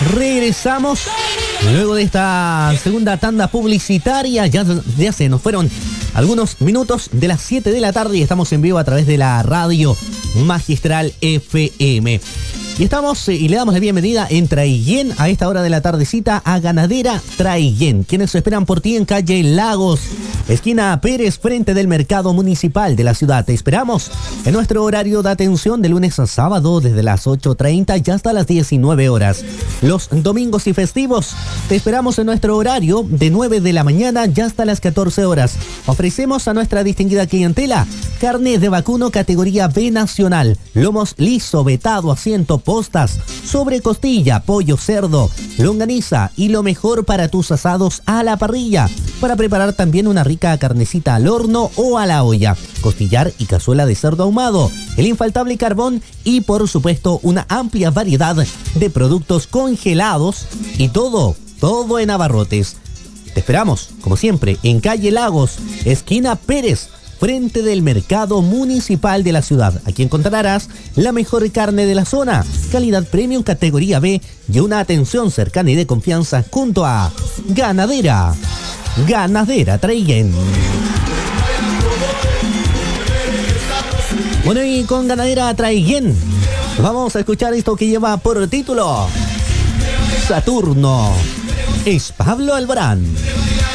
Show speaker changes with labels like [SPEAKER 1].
[SPEAKER 1] Regresamos luego de esta segunda tanda publicitaria. Ya se nos fueron algunos minutos de las 7 de la tarde y estamos en vivo a través de la radio Magistral FM. Y estamos y le damos la bienvenida en Traillén a esta hora de la tardecita a Ganadera Traillén, quienes esperan por ti en calle Lagos, esquina Pérez, frente del Mercado Municipal de la ciudad. Te esperamos en nuestro horario de atención de lunes a sábado desde las 8:30 y hasta las 19 horas. Los domingos y festivos te esperamos en nuestro horario de 9 de la mañana y hasta las 14 horas. Ofrecemos a nuestra distinguida clientela carne de vacuno categoría B nacional, lomos liso, vetado, asiento, postas, sobre costilla, pollo, cerdo, longaniza y lo mejor para tus asados a la parrilla. Para preparar también una rica carnecita al horno o a la olla, costillar y cazuela de cerdo ahumado, el infaltable carbón y por supuesto una amplia variedad de productos congelados y todo en abarrotes. Te esperamos, como siempre, en calle Lagos, esquina Pérez, frente del Mercado Municipal de la ciudad. Aquí encontrarás la mejor carne de la zona, calidad premium categoría B y una atención cercana y de confianza junto a Ganadera Traillén. Bueno, y con Ganadera Traillén vamos a escuchar esto que lleva por título Saturno. Es Pablo Alborán.